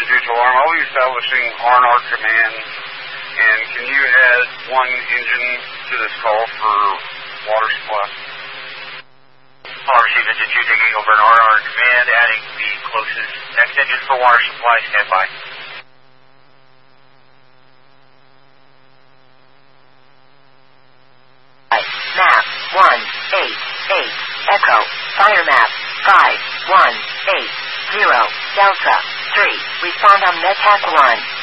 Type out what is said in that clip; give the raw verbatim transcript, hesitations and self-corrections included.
Deuce Alarm. I'll be establishing R and R command, and can you add one engine to this call for water supply? I'll receive engine two taking over an R and R command, adding the closest next engine for water supply. Stand by. Map one eight eight Echo Fire Map five one eight zero Delta three. Respond on Metac one.